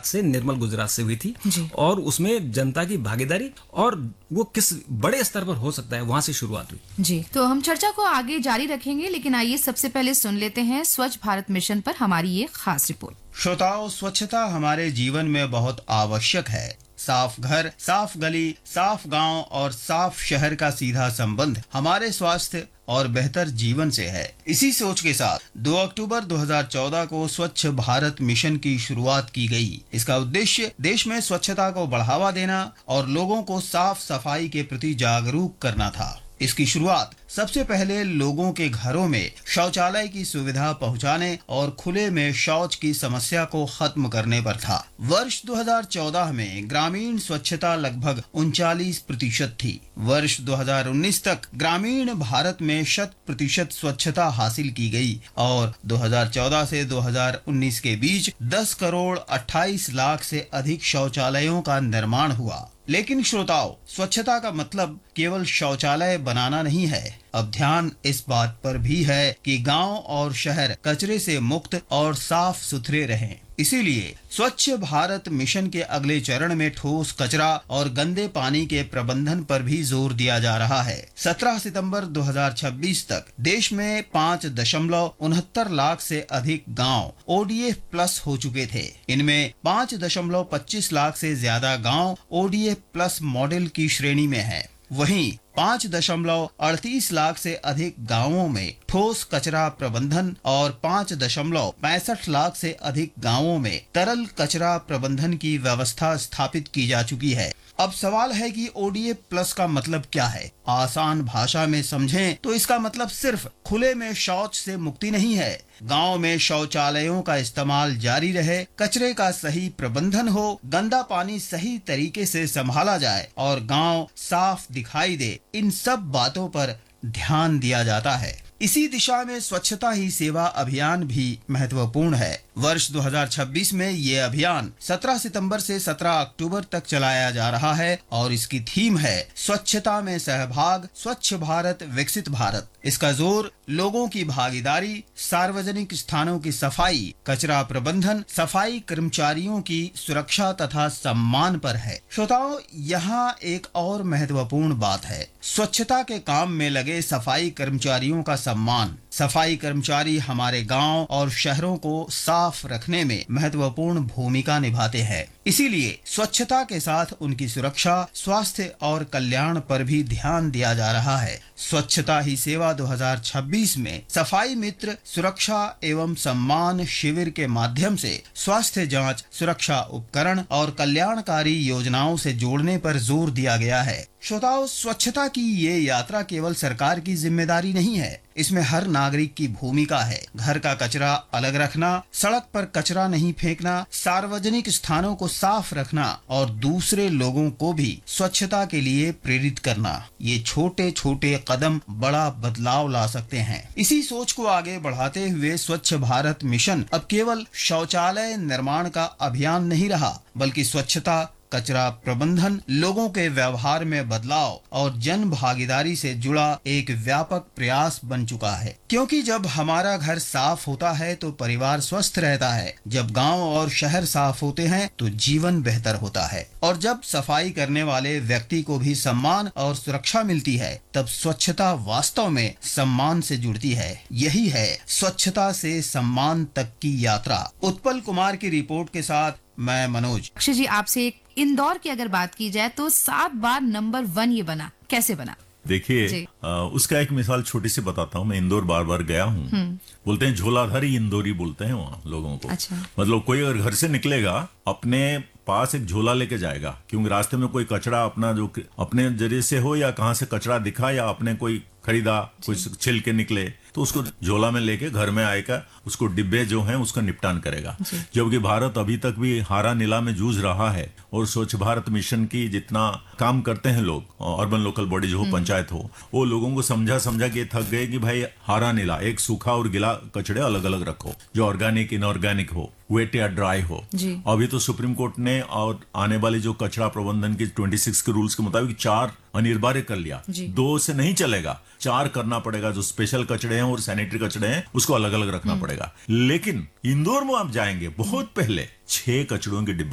से, निर्मल गुजरात से हुई थी जी। और उसमें जनता की भागीदारी और वो किस बड़े स्तर पर हो सकता है, वहां से शुरुआत हुई। जी, तो हम चर्चा को आगे जारी रखेंगे, लेकिन आइए सबसे पहले सुन लेते हैं स्वच्छ भारत मिशन पर हमारी ये खास रिपोर्ट। श्रोताओं, स्वच्छता हमारे जीवन में बहुत आवश्यक है। साफ घर, साफ गली, साफ गांव और साफ शहर का सीधा संबंध हमारे स्वास्थ्य और बेहतर जीवन से है। इसी सोच के साथ 2 अक्टूबर 2014 को स्वच्छ भारत मिशन की शुरुआत की गई। इसका उद्देश्य देश में स्वच्छता को बढ़ावा देना और लोगों को साफ सफाई के प्रति जागरूक करना था। इसकी शुरुआत सबसे पहले लोगों के घरों में शौचालय की सुविधा पहुंचाने और खुले में शौच की समस्या को खत्म करने पर था। वर्ष 2014 में ग्रामीण स्वच्छता लगभग 39% थी। वर्ष 2019 तक ग्रामीण भारत में 100% स्वच्छता हासिल की गई और 2014 से 2019 के बीच 10 करोड़ 28 लाख से अधिक शौचालयों का निर्माण हुआ। लेकिन श्रोताओं, स्वच्छता का मतलब केवल शौचालय बनाना नहीं है। अब ध्यान इस बात पर भी है कि गांव और शहर कचरे से मुक्त और साफ सुथरे रहें। इसीलिए स्वच्छ भारत मिशन के अगले चरण में ठोस कचरा और गंदे पानी के प्रबंधन पर भी जोर दिया जा रहा है। 17 सितंबर 2026 तक देश में 5.69 लाख से अधिक गांव ODF प्लस हो चुके थे। इनमें 5.25 लाख से ज्यादा गांव ODF प्लस मॉडल की श्रेणी में है। वहीं 5.38 लाख से अधिक गांवों में ठोस कचरा प्रबंधन और 5.65 लाख से अधिक गांवों में तरल कचरा प्रबंधन की व्यवस्था स्थापित की जा चुकी है। अब सवाल है कि ODF प्लस का मतलब क्या है? आसान भाषा में समझें तो इसका मतलब सिर्फ खुले में शौच से मुक्ति नहीं है। गांव में शौचालयों का इस्तेमाल जारी रहे, कचरे का सही प्रबंधन हो, गंदा पानी सही तरीके से संभाला जाए और गांव साफ दिखाई दे, इन सब बातों पर ध्यान दिया जाता है। इसी दिशा में स्वच्छता ही सेवा अभियान भी महत्वपूर्ण है। वर्ष 2026 में ये अभियान 17 सितंबर से 17 अक्टूबर तक चलाया जा रहा है और इसकी थीम है स्वच्छता में सहभाग, स्वच्छ भारत, विकसित भारत। इसका जोर लोगों की भागीदारी, सार्वजनिक स्थानों की सफाई, कचरा प्रबंधन, सफाई कर्मचारियों की सुरक्षा तथा सम्मान पर है। श्रोताओं, यहाँ एक और महत्वपूर्ण बात है, स्वच्छता के काम में लगे सफाई कर्मचारियों का सम्मान। सफाई कर्मचारी हमारे गांव और शहरों को साफ रखने में महत्वपूर्ण भूमिका निभाते हैं। इसीलिए स्वच्छता के साथ उनकी सुरक्षा, स्वास्थ्य और कल्याण पर भी ध्यान दिया जा रहा है। स्वच्छता ही सेवा 2026 में सफाई मित्र सुरक्षा एवं सम्मान शिविर के माध्यम से स्वास्थ्य जांच, सुरक्षा उपकरण और कल्याणकारी योजनाओं से जोड़ने पर जोर दिया गया है। श्रोताओं, स्वच्छता की ये यात्रा केवल सरकार की जिम्मेदारी नहीं है, इसमें हर नागरिक की भूमिका है। घर का कचरा अलग रखना, सड़क पर कचरा नहीं फेंकना, सार्वजनिक स्थानों को साफ रखना और दूसरे लोगों को भी स्वच्छता के लिए प्रेरित करना। ये छोटे छोटे कदम बड़ा बदलाव ला सकते हैं। इसी सोच को आगे बढ़ाते हुए स्वच्छ भारत मिशन अब केवल शौचालय निर्माण का अभियान नहीं रहा, बल्कि स्वच्छता, कचरा प्रबंधन, लोगों के व्यवहार में बदलाव और जन भागीदारी से जुड़ा एक व्यापक प्रयास बन चुका है। क्योंकि जब हमारा घर साफ होता है तो परिवार स्वस्थ रहता है, जब गांव और शहर साफ होते हैं तो जीवन बेहतर होता है, और जब सफाई करने वाले व्यक्ति को भी सम्मान और सुरक्षा मिलती है, तब स्वच्छता वास्तव में सम्मान से जुड़ती है। यही है स्वच्छता से सम्मान तक की यात्रा। उत्पल कुमार की रिपोर्ट के साथ मैं मनोज। अक्षय जी, आपसे एक इंदौर की अगर बात की जाए तो 7 बार नंबर 1 ये बना, कैसे बना? देखिए, उसका एक मिसाल छोटी सी बताता हूँ। मैं इंदौर बार बार गया हूँ। बोलते हैं झोलाधारी इंदौरी बोलते हैं वहाँ लोगों को। अच्छा। मतलब कोई अगर घर से निकलेगा अपने पास एक झोला लेके जाएगा, क्योंकि रास्ते में कोई कचरा अपना जो अपने जरिए से हो या कहाँ से कचरा दिखा या अपने कोई खरीदा, कुछ छिल के निकले, तो उसको झोला में लेके घर में आएगा, उसको डिब्बे जो हैं उसका निपटान करेगा। जबकि भारत अभी तक भी हारा नीला में जूझ रहा है और स्वच्छ भारत मिशन की जितना काम करते हैं लोग, अर्बन लोकल बॉडी जो हो, पंचायत हो, वो लोगों को समझा के थक गए कि भाई हारा नीला, एक सूखा और गीला कचड़े अलग अलग रखो, जो ऑर्गेनिक इनऑर्गेनिक हो, वेट या ड्राई हो। अभी तो सुप्रीम कोर्ट ने और आने वाली जो कचरा प्रबंधन की 26 के रूल्स के मुताबिक 4 अनिवार्य कर लिया। 2 से नहीं चलेगा, 4 करना पड़ेगा। जो स्पेशल कचड़े हैं और सैनिटरी कचड़े हैं उसको अलग अलग रखना पड़ेगा। लेकिन इंदौर में आप जाएंगे बहुत पहले 6 कचड़ों की डिब्बा